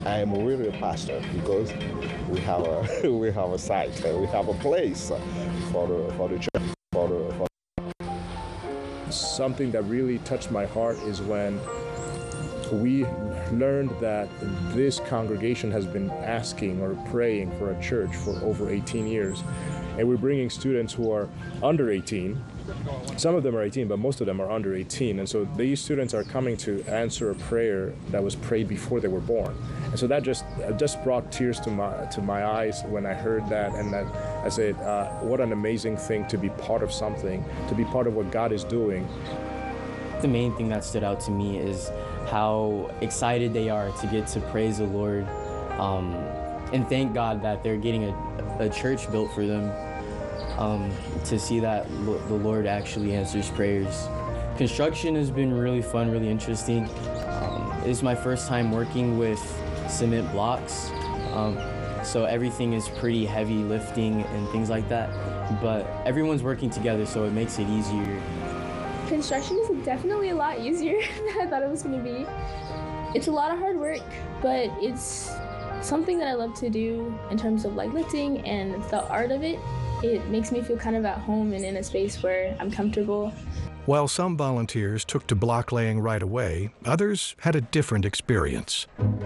I am really a pastor because we have a we have a site, we have a place for the church. Something that really touched my heart is when we learned that this congregation has been asking or praying for a church for over 18 years. And we're bringing students who are under 18. Some of them are 18, but most of them are under 18. And so these students are coming to answer a prayer that was prayed before they were born. And so that just brought tears to my eyes when I heard that. And that I said, what an amazing thing to be part of something, to be part of what God is doing. The main thing that stood out to me is how excited they are to get to praise the Lord, and thank God that they're getting a church built for them, to see that the Lord actually answers prayers. Construction has been really fun, really interesting. It's my first time working with cement blocks, so everything is pretty heavy lifting and things like that, but everyone's working together, so it makes it easier. Construction is definitely a lot easier than I thought it was going to be. It's a lot of hard work, but it's something that I love to do in terms of like lifting and the art of it. It makes me feel kind of at home and in a space where I'm comfortable. While some volunteers took to block laying right away, others had a different experience.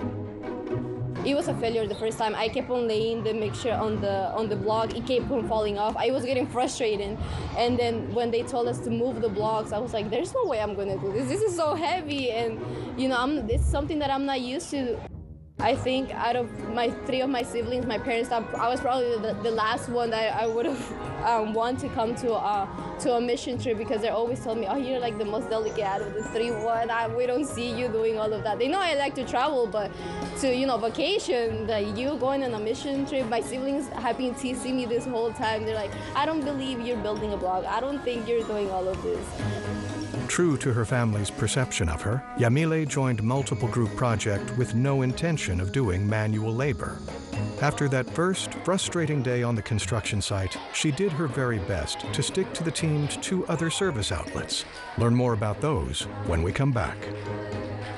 It was a failure the first time. I kept on laying the mixture on the block. It kept on falling off. I was getting frustrated. And then when they told us to move the blocks, I was like, there's no way I'm gonna do this. This is so heavy. And you know, it's something that I'm not used to. I think out of three of my siblings, my parents, I was probably the last one that I would have want to come to a mission trip, because they always told me, oh, you're like the most delicate out of the three. We don't see you doing all of that. They know I like to travel, but to, vacation, that you going on a mission trip, my siblings have been teasing me this whole time. They're like, I don't believe you're building a blog. I don't think you're doing all of this. True to her family's perception of her, Yamile joined multiple group project with no intention of doing manual labor. After that first frustrating day on the construction site, she did her very best to stick to the team's two other service outlets. Learn more about those when we come back.